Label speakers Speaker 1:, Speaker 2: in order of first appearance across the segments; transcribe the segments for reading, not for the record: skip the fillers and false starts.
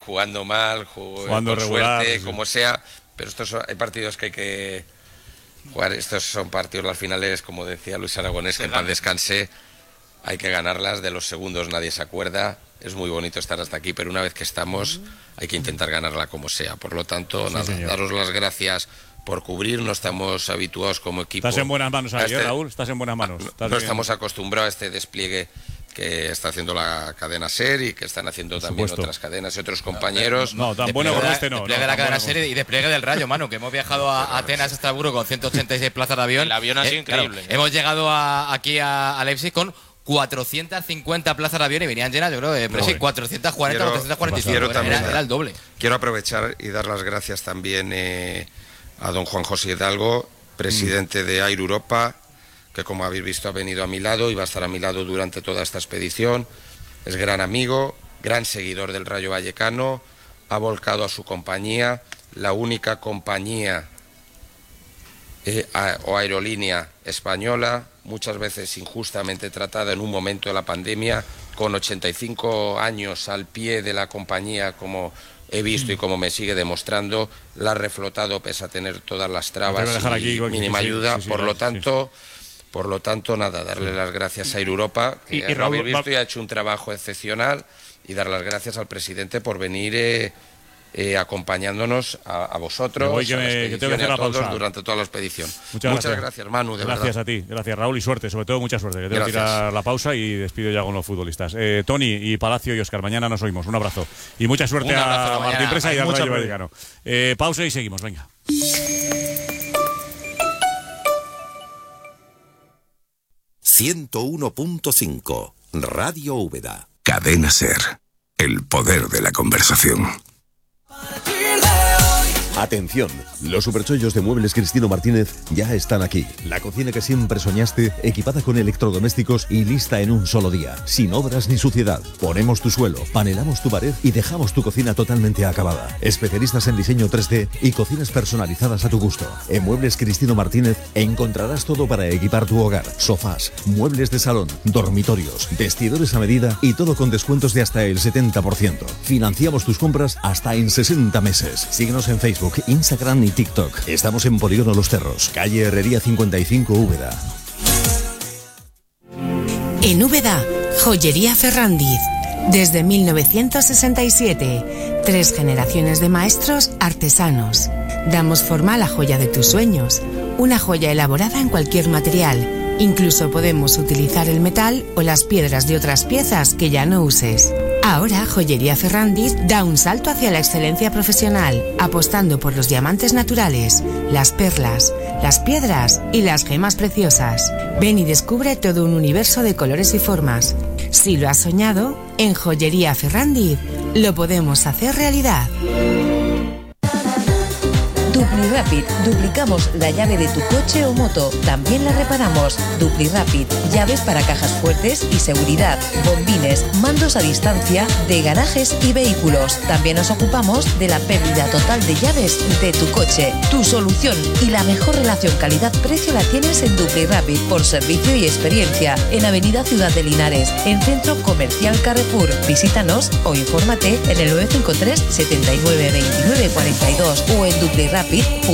Speaker 1: jugando mal,
Speaker 2: jugando
Speaker 1: con
Speaker 2: regular,
Speaker 1: suerte,
Speaker 2: sí.
Speaker 1: como sea, pero hay partidos que hay que jugar. Estos son partidos, las finales, como decía Luis Aragonés, que en paz descanse, hay que ganarlas. De los segundos nadie se acuerda. Es muy bonito estar hasta aquí, pero una vez que estamos hay que intentar ganarla como sea. Por lo tanto,
Speaker 2: Sí,
Speaker 1: nada,
Speaker 2: señor.
Speaker 1: daros las gracias por cubrir. No estamos habituados como equipo.
Speaker 2: Estás en buenas manos ahí, Raúl, estás en buenas manos.
Speaker 1: No estamos acostumbrados a este despliegue que está haciendo la cadena SER y que están haciendo también otras cadenas y otros compañeros.
Speaker 2: No, tan bueno como este no.
Speaker 3: Despliegue de la cadena SER y despliegue del Rayo, Manu, que hemos viajado a Atenas, a Estrasburgo con 186 plazas de avión.
Speaker 4: El avión ha sido increíble.
Speaker 3: Claro, hemos llegado aquí a Leipzig con 450 plazas de avión y venían llenas, yo creo, pero sí, 440, 445. Era el doble.
Speaker 1: Quiero aprovechar y dar las gracias también a don Juan José Hidalgo, presidente de Air Europa, que como habéis visto ha venido a mi lado y va a estar a mi lado durante toda esta expedición. Es gran amigo, gran seguidor del Rayo Vallecano, ha volcado a su compañía, la única compañía o aerolínea española, muchas veces injustamente tratada en un momento de la pandemia, con 85 años al pie de la compañía, como he visto y como me sigue demostrando, la ha reflotado pese a tener todas las trabas y mínima ayuda. Por lo tanto, nada, darle las gracias a Air Europa, que
Speaker 2: y
Speaker 1: lo habéis visto y ha hecho un trabajo excepcional, y dar las gracias al presidente por venir acompañándonos a vosotros,
Speaker 2: que tengo que hacer
Speaker 1: a
Speaker 2: la
Speaker 1: todos
Speaker 2: pausa
Speaker 1: durante toda la expedición.
Speaker 2: Muchas
Speaker 1: gracias, Manu, de
Speaker 2: gracias
Speaker 1: verdad.
Speaker 2: a ti, gracias Raúl, y suerte, sobre todo mucha suerte, que tengo que
Speaker 1: Gracias.
Speaker 2: tirar la pausa y despido ya con los futbolistas. Tony y Palacio y Óscar, mañana nos oímos, un abrazo. Y mucha suerte a Martín Presa y al Rayo Vallecano. Pausa y seguimos, venga.
Speaker 5: 101.5 Radio Úbeda. Cadena SER. El poder de la conversación.
Speaker 6: Atención, los superchollos de Muebles Cristino Martínez ya están aquí. La cocina que siempre soñaste, equipada con electrodomésticos y lista en un solo día, sin obras ni suciedad. Ponemos tu suelo, panelamos tu pared y dejamos tu cocina totalmente acabada. Especialistas en diseño 3D y cocinas personalizadas a tu gusto. En Muebles Cristino Martínez encontrarás todo para equipar tu hogar: sofás, muebles de salón, dormitorios, vestidores a medida y todo con descuentos de hasta el 70%. Financiamos tus compras hasta en 60 meses. Síguenos en Facebook, Instagram y TikTok. Estamos en Polígono Los Cerros, calle Herrería 55, Úbeda.
Speaker 7: En Úbeda, Joyería Ferrandiz. Desde 1967, 3 generaciones de maestros artesanos. Damos forma a la joya de tus sueños. Una joya elaborada en cualquier material. Incluso podemos utilizar el metal o las piedras de otras piezas que ya no uses. Ahora, Joyería Ferrandiz da un salto hacia la excelencia profesional, apostando por los diamantes naturales, las perlas, las piedras y las gemas preciosas. Ven y descubre todo un universo de colores y formas. Si lo has soñado, en Joyería Ferrandiz lo podemos hacer realidad.
Speaker 8: DupliRapid, duplicamos la llave de tu coche o moto, también la reparamos. DupliRapid, llaves para cajas fuertes y seguridad, bombines, mandos a distancia de garajes y vehículos. También nos ocupamos de la pérdida total de llaves de tu coche. Tu solución y la mejor relación calidad-precio la tienes en DupliRapid, por servicio y experiencia, en Avenida Ciudad de Linares, en Centro Comercial Carrefour. Visítanos o infórmate en el 953 79 29 42 o en DupliRapid.com.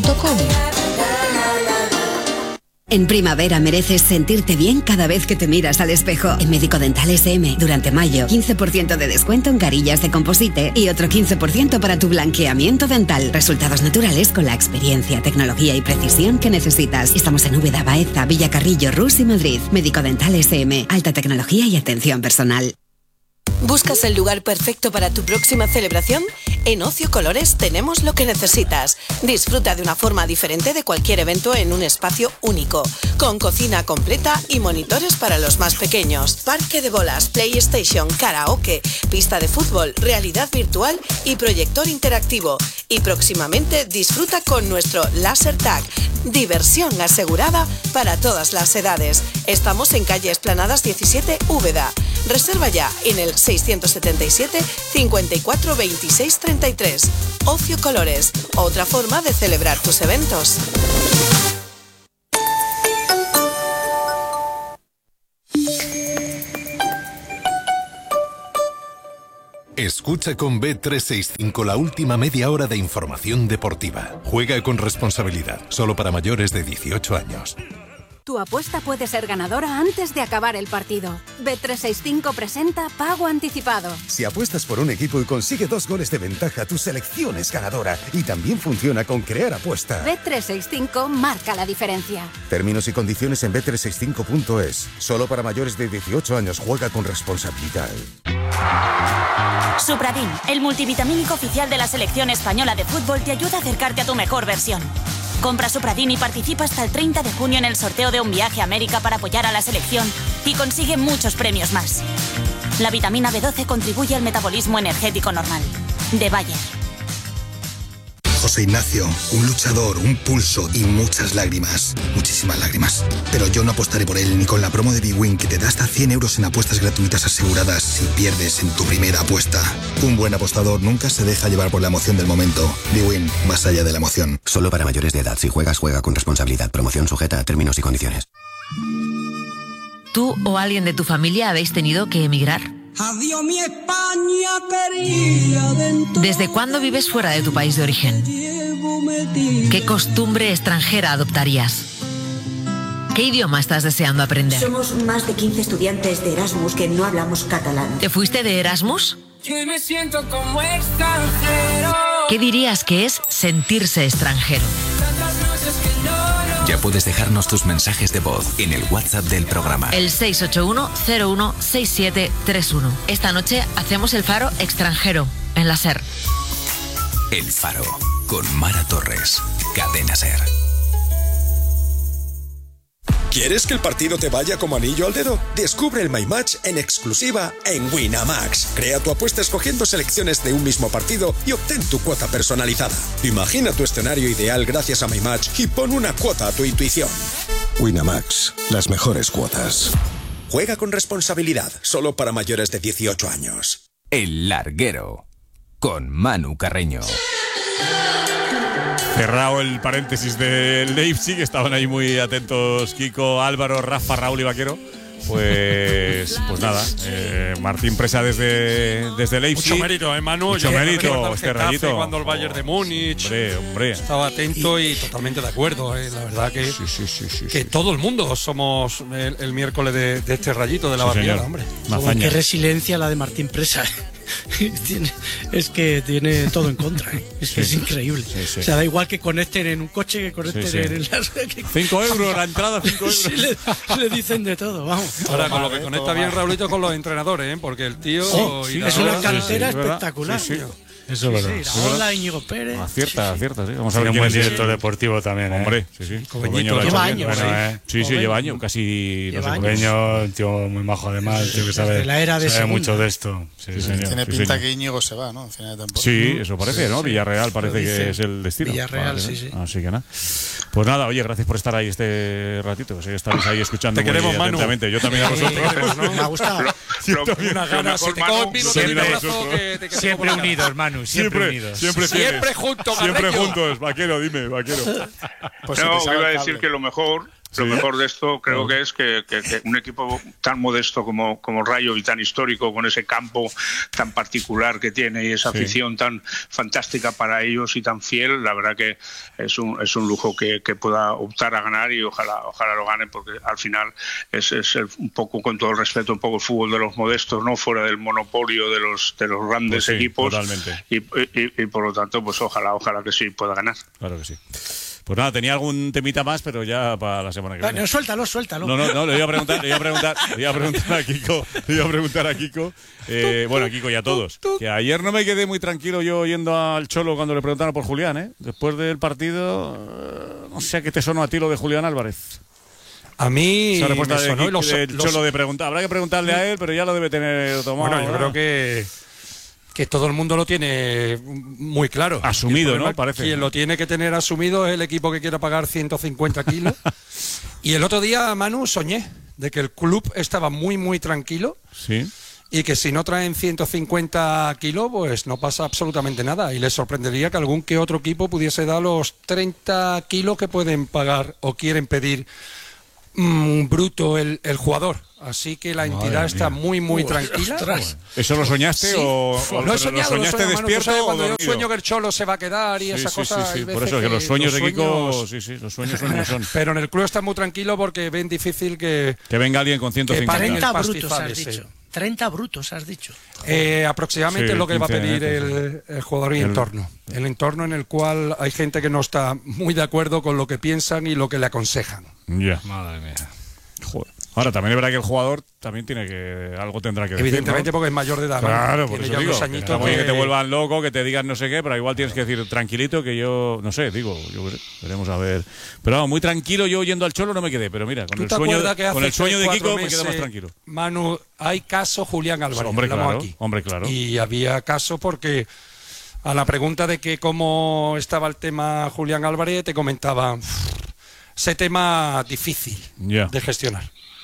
Speaker 9: En primavera mereces sentirte bien cada vez que te miras al espejo. En Médico Dental SM, durante mayo, 15% de descuento en carillas de composite y otro 15% para tu blanqueamiento dental. Resultados naturales con la experiencia, tecnología y precisión que necesitas. Estamos en Úbeda, Baeza, Villacarrillo, Rus y Madrid. Médico Dental SM, alta tecnología y atención personal.
Speaker 10: ¿Buscas el lugar perfecto para tu próxima celebración? En Ocio Colores tenemos lo que necesitas. Disfruta de una forma diferente de cualquier evento en un espacio único, con cocina completa y monitores para los más pequeños, parque de bolas, PlayStation, karaoke, pista de fútbol, realidad virtual y proyector interactivo. Y próximamente disfruta con nuestro Laser Tag. Diversión asegurada para todas las edades. Estamos en calle Esplanadas 17, Úbeda. Reserva ya en el 677 54 26 33. Ocio Colores, otra forma de celebrar tus eventos.
Speaker 4: Escucha con Bet365 la última media hora de información deportiva. Juega con responsabilidad, solo para mayores de 18 años.
Speaker 11: Tu apuesta puede ser ganadora antes de acabar el partido. Bet365 presenta Pago Anticipado.
Speaker 12: Si apuestas por un equipo y consigue 2 goles de ventaja, tu selección es ganadora. Y también funciona con Crear Apuesta.
Speaker 11: Bet365 marca la diferencia.
Speaker 12: Términos y condiciones en bet365.es. Solo para mayores de 18 años. Juega con responsabilidad.
Speaker 13: Supradin, el multivitamínico oficial de la selección española de fútbol, te ayuda a acercarte a tu mejor versión. Compra Supradin y participa hasta el 30 de junio en el sorteo de un viaje a América para apoyar a la selección y consigue muchos premios más. La vitamina B12 contribuye al metabolismo energético normal. De Bayer.
Speaker 14: José Ignacio, un luchador, un pulso y muchas lágrimas. Muchísimas lágrimas. Pero yo no apostaré por él ni con la promo de bwin que te da hasta 100 euros en apuestas gratuitas aseguradas si pierdes en tu primera apuesta. Un buen apostador nunca se deja llevar por la emoción del momento. bwin, más allá de la emoción.
Speaker 15: Solo para mayores de edad. Si juegas, juega con responsabilidad. Promoción sujeta a términos y condiciones.
Speaker 16: ¿Tú o alguien de tu familia habéis tenido que emigrar?
Speaker 17: Adiós mi España querida.
Speaker 16: ¿Desde cuándo vives fuera de tu país de origen? ¿Qué costumbre extranjera adoptarías? ¿Qué idioma estás deseando aprender?
Speaker 18: Somos más de 15 estudiantes de Erasmus que no hablamos catalán.
Speaker 16: ¿Te fuiste de Erasmus?
Speaker 17: Que me siento como extranjero.
Speaker 16: ¿Qué dirías que es sentirse extranjero?
Speaker 19: Ya puedes dejarnos tus mensajes de voz en el WhatsApp del programa.
Speaker 16: El 681-016731. Esta noche hacemos el Faro extranjero en la SER.
Speaker 19: El Faro con Mara Torres. Cadena SER.
Speaker 20: ¿Quieres que el partido te vaya como anillo al dedo? Descubre el My Match en exclusiva en Winamax. Crea tu apuesta escogiendo selecciones de un mismo partido y obtén tu cuota personalizada. Imagina tu escenario ideal gracias a My Match y pon una cuota a tu intuición. Winamax, las mejores cuotas. Juega con responsabilidad, solo para mayores de 18 años.
Speaker 19: El Larguero con Manu Carreño.
Speaker 2: Cerrado el paréntesis del Leipzig, estaban ahí muy atentos Kiko, Álvaro, Rafa, Raúl y Vaquero. Pues nada, Martín Presa desde Leipzig.
Speaker 21: Mucho mérito, Manu.
Speaker 2: Mucho mérito,
Speaker 21: este
Speaker 2: rayito.
Speaker 21: Cuando el Bayern de Múnich.
Speaker 2: Hombre.
Speaker 21: Estaba atento y totalmente de acuerdo. La verdad que,
Speaker 2: sí.
Speaker 21: Todo el mundo somos el miércoles de este rayito de la barriada, hombre.
Speaker 22: Qué resiliencia la de Martín Presa. Es que tiene todo en contra. Es que es increíble. O sea, da igual que conecten en un coche, que conecten en las...
Speaker 2: 5 euros, la entrada, 5 euros.
Speaker 22: Le dicen de todo, vamos.
Speaker 21: Ahora, con lo que conecta bien Raulito con los entrenadores, porque el tío...
Speaker 22: es una cantera espectacular.
Speaker 2: Eso es verdad.
Speaker 22: Hola, Íñigo Pérez.
Speaker 2: Acierta, sí. Vamos a ver quién
Speaker 21: es
Speaker 2: es
Speaker 21: el director deportivo también,
Speaker 2: Hombre, sí.
Speaker 22: Lleva años.
Speaker 2: Sí, lleva años, casi.
Speaker 21: Cobeño, un tío muy majo además, el tío que sabe mucho de esto.
Speaker 23: Sí, señor. Tiene pinta que Íñigo se va, ¿no? Al final de temporada.
Speaker 2: Sí, eso parece, ¿no? Villarreal parece que es el destino.
Speaker 22: Villarreal, sí.
Speaker 2: Así que nada. Pues nada, oye, gracias por estar ahí este ratito. Sé que estáis ahí escuchando
Speaker 21: muy atentamente.
Speaker 2: Yo también a vosotros.
Speaker 22: Me ha gustado.
Speaker 21: Siempre unidos, Manu. Siempre unidos.
Speaker 2: Siempre
Speaker 21: juntos,
Speaker 2: Siempre juntos. Vaquero, dime, Vaquero.
Speaker 24: Pues no, iba a decir que lo mejor de esto creo que es que un equipo tan modesto como Rayo y tan histórico, con ese campo tan particular que tiene y esa afición tan fantástica para ellos y tan fiel, la verdad que es un lujo que pueda optar a ganar y ojalá lo gane, porque al final es un poco, con todo el respeto, un poco el fútbol de los modestos, no fuera del monopolio de los grandes equipos. Totalmente. Y por lo tanto, pues ojalá que sí pueda ganar.
Speaker 2: Claro que sí. Pues nada, tenía algún temita más, pero ya para la semana que viene.
Speaker 22: No, suéltalo.
Speaker 2: No, le iba a preguntar a Kiko. Bueno, a Kiko y a todos. Que ayer no me quedé muy tranquilo yo oyendo al Cholo cuando le preguntaron por Julián, ¿eh? Después del partido, no sé qué te sonó a ti lo de Julián Álvarez.
Speaker 21: A mí
Speaker 2: esa respuesta me sonó del Cholo de preguntar. Habrá que preguntarle a él, pero ya lo debe tener tomado.
Speaker 21: Bueno, yo creo que todo el mundo lo tiene muy claro.
Speaker 2: Asumido, ¿no? Parece.
Speaker 21: Quien lo tiene que tener asumido es el equipo que quiera pagar 150 kilos. Y el otro día, Manu, soñé de que el club estaba muy, muy tranquilo.
Speaker 2: Sí.
Speaker 21: Y que si no traen 150 kilos, pues no pasa absolutamente nada. Y les sorprendería que algún que otro equipo pudiese dar los 30 kilos que pueden pagar o quieren pedir bruto el jugador. Así que la entidad está muy tranquila.
Speaker 2: Ostras. ¿Eso lo soñaste o
Speaker 21: lo he soñado,
Speaker 2: lo soñaste despierto o
Speaker 21: cuando
Speaker 2: dormido?
Speaker 21: yo sueño que el Cholo se va a quedar y esa cosa.
Speaker 2: Sí. Por eso que los sueños de Kiko, los sueños son.
Speaker 21: Pero en el club está muy tranquilo porque ven difícil que
Speaker 2: venga alguien con 150.
Speaker 22: 30 brutos has dicho. 30 brutos has dicho.
Speaker 21: Aproximadamente es lo que va a pedir el jugador y entorno. El entorno en el cual hay gente que no está muy de acuerdo con lo que piensan y lo que le aconsejan.
Speaker 2: Ya. Madre mía. Joder. Ahora, también es verdad que el jugador también algo tendrá que decir,
Speaker 21: evidentemente,
Speaker 2: ¿no?
Speaker 21: porque es mayor de edad.
Speaker 2: Claro,
Speaker 21: ¿no?
Speaker 2: por
Speaker 21: Tiene
Speaker 2: eso digo.
Speaker 21: Añitos
Speaker 2: Que te vuelvan loco, que te digan no sé qué, pero igual tienes que decir tranquilito, que yo, no sé, veremos a ver. Pero vamos, muy tranquilo, yo yendo al Cholo no me quedé, pero mira, con el sueño de Kiko me quedo más tranquilo.
Speaker 21: Manu, hay caso Julián Álvarez.
Speaker 2: Hombre, claro.
Speaker 21: Y había caso porque a la pregunta de que cómo estaba el tema Julián Álvarez, te comentaba ese tema difícil de gestionar.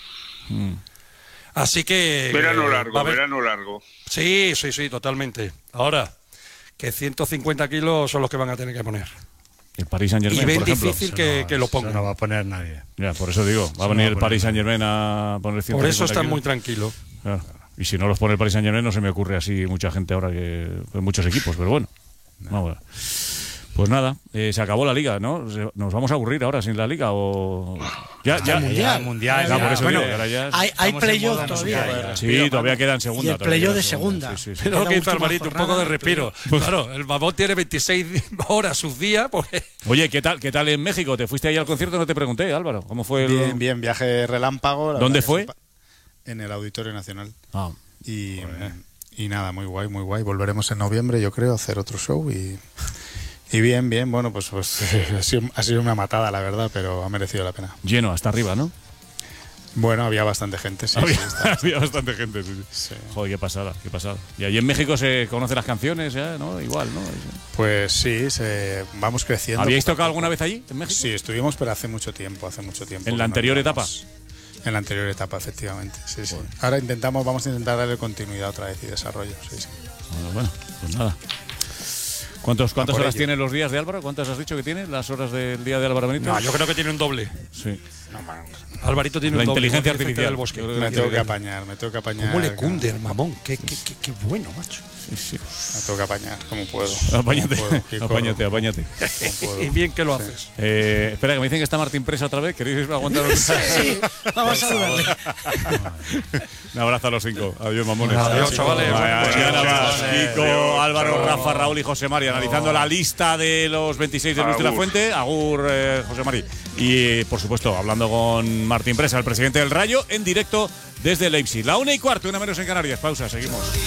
Speaker 21: Así que
Speaker 24: verano largo.
Speaker 21: Sí, totalmente. Ahora que 150 kilos son los que van a tener que poner.
Speaker 2: El Paris Saint-Germain,
Speaker 21: y ven
Speaker 2: por ejemplo.
Speaker 21: difícil que lo pongan.
Speaker 1: No va a poner nadie.
Speaker 2: Ya, por eso digo, va a venir el Paris Saint-Germain a poner 150
Speaker 21: Por eso está
Speaker 2: kilos.
Speaker 21: muy tranquilo.
Speaker 2: Claro. Y si no los pone el Paris Saint-Germain no se me ocurre así mucha gente ahora que muchos equipos, pero bueno. Vamos a ver. Pues nada, se acabó la liga, ¿no? ¿Nos vamos a aburrir ahora sin la liga o...?
Speaker 1: El mundial.
Speaker 2: Por eso
Speaker 22: bueno,
Speaker 2: ahora ya
Speaker 22: hay playoff todavía.
Speaker 2: Sí, todavía queda en segunda.
Speaker 22: Y el playoff de segunda.
Speaker 2: Sí.
Speaker 21: Pero que hizo Alvarito, un poco de respiro. Claro, el babón tiene 26 horas sus días. Porque...
Speaker 2: Oye, ¿qué tal en México? ¿Te fuiste ahí al concierto? No te pregunté, Álvaro. ¿Cómo fue el...?
Speaker 23: Bien, viaje relámpago.
Speaker 2: ¿Dónde fue?
Speaker 23: En el Auditorio Nacional. Y nada, muy guay. Volveremos en noviembre, yo creo, a hacer otro show y bien, bueno, pues ha sido una matada, la verdad, pero ha merecido la pena.
Speaker 2: Lleno, hasta arriba, ¿no?
Speaker 23: Bueno, había bastante gente, sí.
Speaker 2: Había bastante gente, sí. Joder, qué pasada. Y allí en México se conocen las canciones, ya, ¿no? Igual, ¿no?
Speaker 23: Pues sí, vamos creciendo.
Speaker 2: ¿Habíais tocado alguna vez allí, en México?
Speaker 23: Sí, estuvimos, pero hace mucho tiempo.
Speaker 2: ¿En la anterior etapa?
Speaker 23: En la anterior etapa, efectivamente, sí. Ahora vamos a intentar darle continuidad otra vez y desarrollo, sí.
Speaker 2: Bueno, pues nada. ¿Cuántas horas tienen los días de Álvaro? ¿Cuántas has dicho que tiene las horas del día de Álvaro Benítez?
Speaker 21: No, yo creo que tiene un doble.
Speaker 2: Sí.
Speaker 21: Alvarito tiene
Speaker 2: la
Speaker 21: un doble.
Speaker 2: Inteligencia artificial del
Speaker 23: bosque. Me tengo que apañar.
Speaker 21: ¿Cómo le cunde el mamón? Qué bueno, macho.
Speaker 23: Sí. Me tengo que apañar, como puedo.
Speaker 2: Apáñate.
Speaker 21: Y bien que lo haces.
Speaker 2: Espera, que me dicen que está Martín Presa otra vez. ¿Queréis aguantar?
Speaker 22: Sí, vamos a dudarle.
Speaker 2: Un abrazo a los 5. Adiós, mamones.
Speaker 21: Adiós, chavales.
Speaker 2: Mañana más. Kiko, Álvaro, Rafa, Raúl y José María analizando la lista de los 26 de Luis de la Fuente. Agur, José María. Y, por supuesto, hablando con Martín Presa, el presidente del Rayo, en directo desde Leipzig. 1:15, 1 menos en Canarias. Pausa, seguimos.